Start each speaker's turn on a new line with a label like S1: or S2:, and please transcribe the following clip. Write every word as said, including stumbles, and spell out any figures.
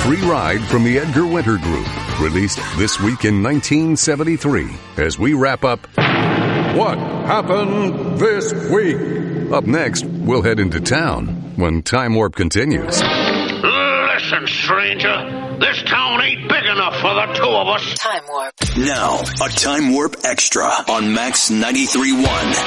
S1: Free Ride from the Edgar Winter Group, released this week in nineteen seventy-three. As we wrap up, What Happened This Week? Up next, we'll head into town when Time Warp continues.
S2: Listen, stranger, this town ain't big enough for the two of us.
S3: Time Warp.
S4: Now, a Time Warp Extra on Max ninety-three point one.